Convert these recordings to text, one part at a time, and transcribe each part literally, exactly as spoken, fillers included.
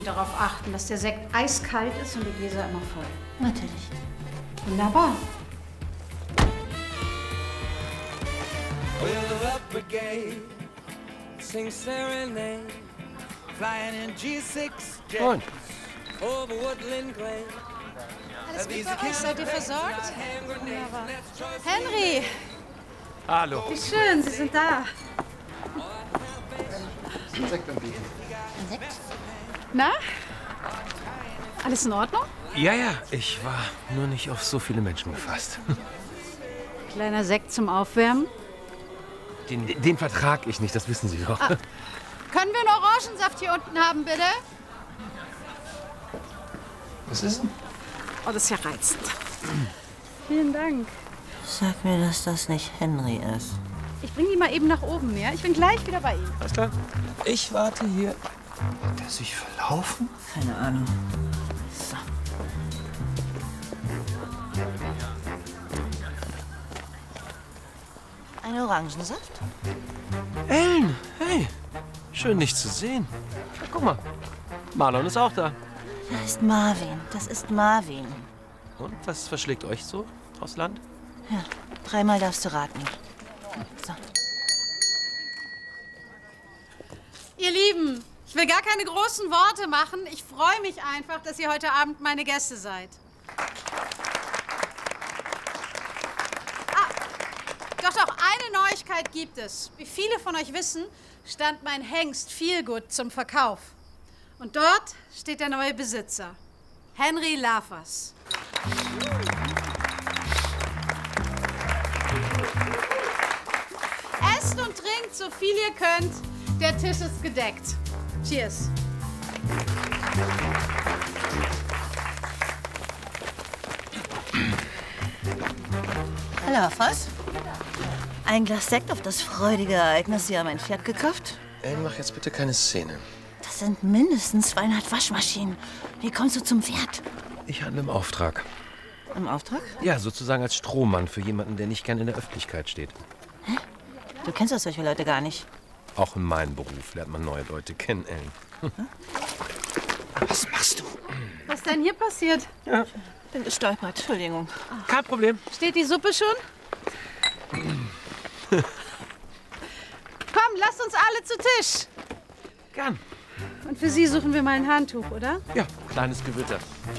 Darauf achten, dass der Sekt eiskalt ist und die Gläser immer voll. Natürlich. Wunderbar. Moin. Alles gut bei euch? Seid ihr versorgt? Wunderbar. Henry! Hallo. Wie schön, Sie sind da. Sekt anbieten. Sekt? Na? Alles in Ordnung? Ja, ja, ich war nur nicht auf so viele Menschen gefasst. Kleiner Sekt zum Aufwärmen. Den, den vertrag ich nicht, das wissen Sie doch. Ah. Können wir einen Orangensaft hier unten haben, bitte? Was ist denn? Oh, das ist ja reizend. Vielen Dank. Sag mir, dass das nicht Henry ist. Ich bringe ihn mal eben nach oben, ja? Ich bin gleich wieder bei Ihnen. Alles klar. Ich warte hier. Hat er sich verlaufen? Keine Ahnung. So. Ein Orangensaft? Ellen, hey. Schön, dich zu sehen. Guck mal, Marlon ist auch da. Das ist Marvin. Das ist Marvin. Und, was verschlägt euch so aus Land? Ja, dreimal darfst du raten. So. Ihr Lieben, ich will gar keine großen Worte machen. Ich freue mich einfach, dass ihr heute Abend meine Gäste seid. Ah, doch, doch, eine Neuigkeit gibt es. Wie viele von euch wissen, stand mein Hengst Feelgood zum Verkauf. Und dort steht der neue Besitzer, Henry Lafers. Esst und trinkt, so viel ihr könnt. Der Tisch ist gedeckt. Cheers. Hallo, was? Ein Glas Sekt auf das freudige Ereignis. Sie haben ein Pferd gekauft? Ellen, mach jetzt bitte keine Szene. Das sind mindestens zweihundert Waschmaschinen. Wie kommst du zum Pferd? Ich handle im Auftrag. Im Auftrag? Ja, sozusagen als Strohmann für jemanden, der nicht gern in der Öffentlichkeit steht. Hä? Du kennst doch solche Leute gar nicht. Auch in meinem Beruf lernt man neue Leute kennen, Ellen. Hm. Was machst du? Was denn hier passiert? Ja. Bin gestolpert. Entschuldigung. Kein Problem. Steht die Suppe schon? Komm, lasst uns alle zu Tisch. Gern. Und für Sie suchen wir mal ein Handtuch, oder? Ja, kleines Gewitter.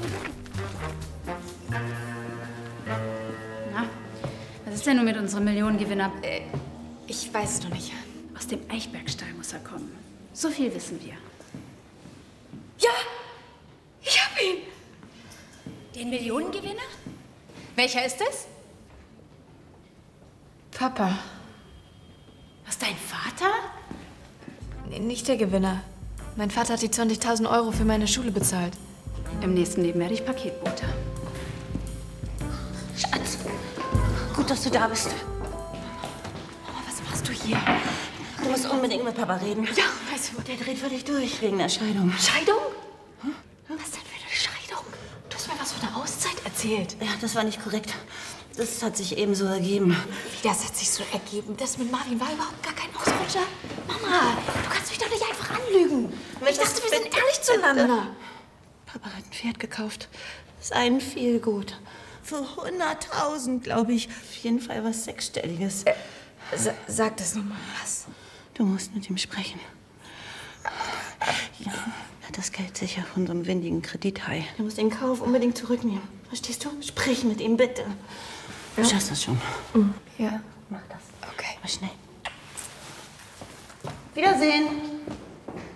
Na, was ist denn nun mit unserem Millionengewinner? Äh, ich weiß es noch nicht. Aus dem Eichbergstall muss er kommen. So viel wissen wir. Ja, ich hab ihn. Den Millionengewinner? Welcher ist es? Papa. Was, dein Vater? Nee, nicht der Gewinner. Mein Vater hat die zwanzigtausend Euro für meine Schule bezahlt. Im nächsten Leben werde ich Paketbote. Schatz, gut, dass du da bist. Mama, was machst du hier? Du musst unbedingt mit Papa reden. Ja, weißt du, Der dreht völlig durch wegen der Scheidung. Scheidung? Hm? Was denn für eine Scheidung? Du hast mir was von der Auszeit erzählt. Ja, das war nicht korrekt. Das hat sich eben so ergeben. Wie, das hat sich so ergeben? Das mit Marvin war überhaupt gar kein Ausrutscher? Mama, du kannst mich doch nicht einfach anlügen. Ich dachte, wir sind ehrlich zueinander. Papa hat ein Pferd gekauft. Das ist ein Feelgood. Für hunderttausend, glaube ich. Auf jeden Fall was Sechsstelliges. Äh, sa sag das nochmal. Was? Du musst mit ihm sprechen. Ja, er hat das Geld sicher von so einem windigen Kredithai. Du musst den Kauf unbedingt zurücknehmen. Verstehst du? Sprich mit ihm, bitte. Du Ja. schaffst das schon. Mhm. Ja. Mach das. Okay. Mal schnell. Wiedersehen.